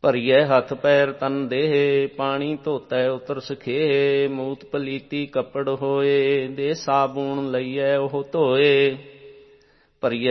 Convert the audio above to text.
ਭਰੀਐ ਹੱਥ ਪੈਰ ਤਨ ਦੇਹ, ਪਾਣੀ ਧੋਤੈ ਉਤਰ ਸਖੇ। ਮੂਤ ਪਲੀਤੀ ਕੱਪੜ ਹੋਏ, ਦੇ ਸਾਬੂਣ ਲਈਐ ਉਹ ਧੋਏ। ਭਰੀਐ